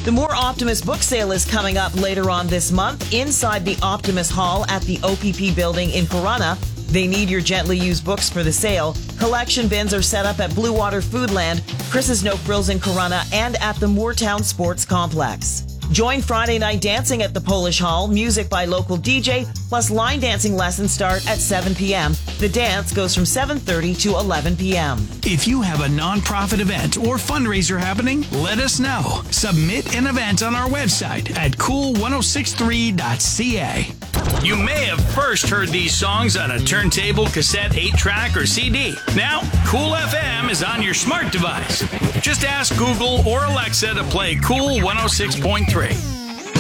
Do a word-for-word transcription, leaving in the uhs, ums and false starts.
The More Optimus book sale is coming up later on this month inside the Optimus Hall at the O P P building in Corunna. They need your gently used books for the sale. Collection bins are set up at Blue Water Foodland, Chris's No Frills in Corunna, and at the Moortown Sports Complex. Join Friday night dancing at the Polish Hall, music by local D J, plus line dancing lessons start at seven p.m. The dance goes from seven thirty to eleven p.m. If you have a nonprofit event or fundraiser happening, let us know. Submit an event on our website at cool ten sixty-three dot c a. You may have first heard these songs on a turntable, cassette, eight track, or C D. Now, Cool F M is on your smart device. Just ask Google or Alexa to play Cool one oh six point three.